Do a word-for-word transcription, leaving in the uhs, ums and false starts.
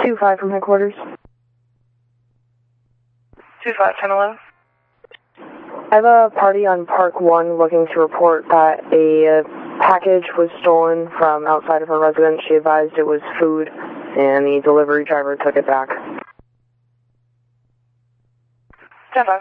two five from headquarters. two five, ten eleven. I have a party on Park one looking to report that a uh, package was stolen from outside of her residence. She advised it was food, and the delivery driver took it back. ten five.